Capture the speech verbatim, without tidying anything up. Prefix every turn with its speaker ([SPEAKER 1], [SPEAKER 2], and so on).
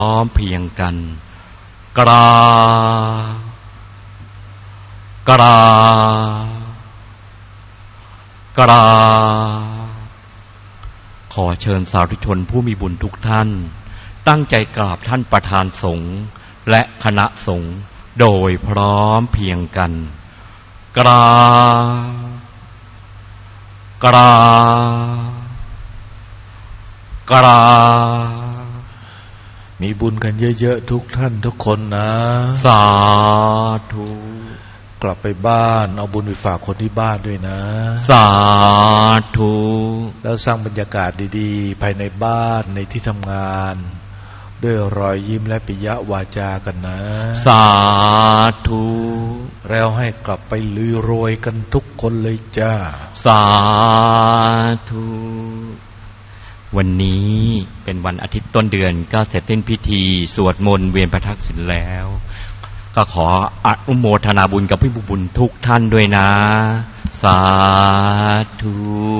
[SPEAKER 1] พร้อมเพียงกันกรากรากราขอเชิญสาธุชนผู้มีบุญทุกท่านตั้งใจกราบท่านประธานสงฆ์และคณะสงฆ์โดยพร้อมเพียงกันกรากรากรา
[SPEAKER 2] มีบุญกันเยอะๆทุกท่านทุกคนนะ
[SPEAKER 1] สาธุ
[SPEAKER 2] กลับไปบ้านเอาบุญไปฝากคนที่บ้านด้วยนะ
[SPEAKER 1] สาธุ
[SPEAKER 2] แล้วสร้างบรรยากาศดีๆภายในบ้านในที่ทำงานด้วยรอยยิ้มและปิยวาจากันนะ
[SPEAKER 1] สาธุ
[SPEAKER 2] แล้วให้กลับไปลือโรยกันทุกคนเลยจ้า
[SPEAKER 1] สาธุวันนี้เป็นวันอาทิตย์ต้นเดือนก็เสร็จสิ้นพิธีสวดมนต์เวียนประทักษิณแล้วก็ขออนุโมทนาบุญกับผู้บุญทุกท่านด้วยนะสาธุ